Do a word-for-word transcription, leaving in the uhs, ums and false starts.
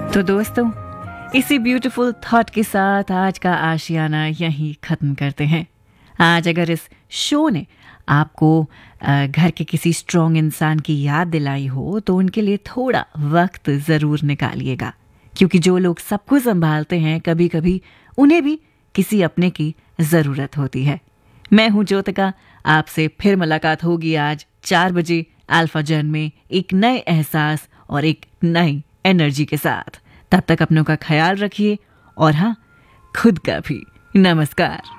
तो दोस्तों, इसी ब्यूटीफुल थॉट के साथ आज का आशियाना यहीं ख़त्म करते हैं। आज अगर इस शो ने आपको अ, घर के किसी स्ट्रॉन्ग इंसान की याद दिलाई हो तो उनके लिए थोड़ा वक्त ज़रूर निकालिएगा, क्योंकि जो लोग सबको संभालते हैं कभी कभी उन्हें भी किसी अपने की ज़रूरत होती है। मैं हूँ ज्योतिका, आपसे फिर मुलाकात होगी आज चार बजे अल्फा जन में एक नए एहसास और एक नई एनर्जी के साथ। तब तक अपनों का ख्याल रखिए और हाँ, खुद का भी। नमस्कार।